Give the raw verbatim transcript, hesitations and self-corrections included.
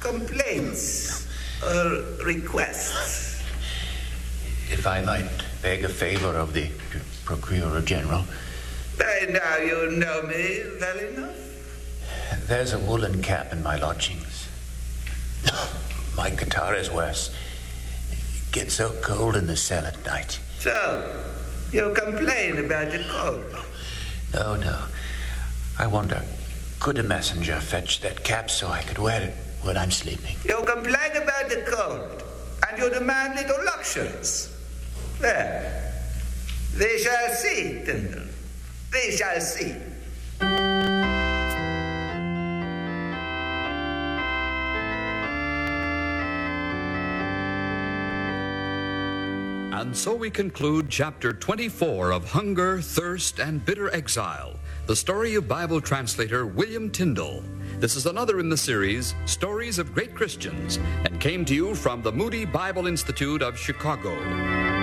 complaints or requests? If I might beg a favor of the Procurator General. By now you know me well enough. There's a woolen cap in my lodgings. My guitar is worse. It gets so cold in the cell at night. So, you complain about the cold? No, no. I wonder, could a messenger fetch that cap so I could wear it when I'm sleeping? You complain about the cold, and you demand little luxuries. Well, we shall see, Tyndall. We shall see. And so we conclude chapter twenty-four of Hunger, Thirst, and Bitter Exile, the story of Bible translator William Tyndale. This is another in the series, Stories of Great Christians, and came to you from the Moody Bible Institute of Chicago.